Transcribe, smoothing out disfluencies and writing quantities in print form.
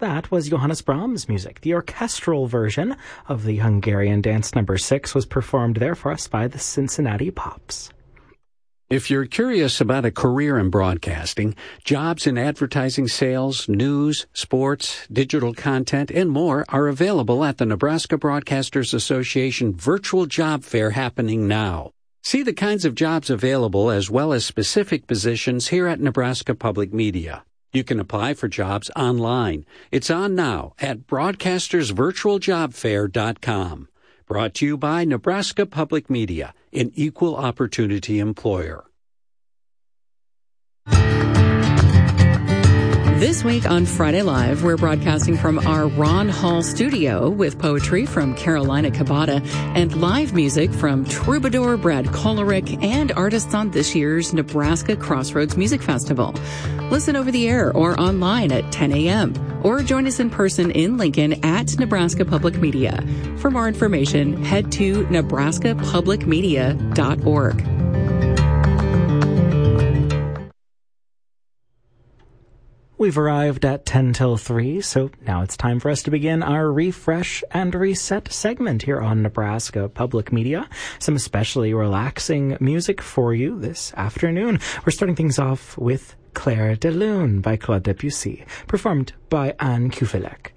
That was Johannes Brahms' music. The orchestral version of the Hungarian Dance No. 6 was performed there for us by the Cincinnati Pops. If you're curious about a career in broadcasting, jobs in advertising sales, news, sports, digital content, and more are available at the Nebraska Broadcasters Association Virtual Job Fair happening now. See the kinds of jobs available as well as specific positions here at Nebraska Public Media. You can apply for jobs online. It's on now at broadcastersvirtualjobfair.com. Brought to you by Nebraska Public Media, an equal opportunity employer. This week on Friday Live, we're broadcasting from our Ron Hall studio with poetry from Carolina Cabada and live music from troubadour Brad Kolarek and artists on this year's Nebraska Crossroads Music Festival. Listen over the air or online at 10 a.m. or join us in person in Lincoln at Nebraska Public Media. For more information, head to nebraskapublicmedia.org. We've arrived at 10 till 3, so now it's time for us to begin our Refresh and Reset segment here on Nebraska Public Media. Some especially relaxing music for you this afternoon. We're starting things off with Claire de Lune by Claude Debussy, performed by Anne Kufelec.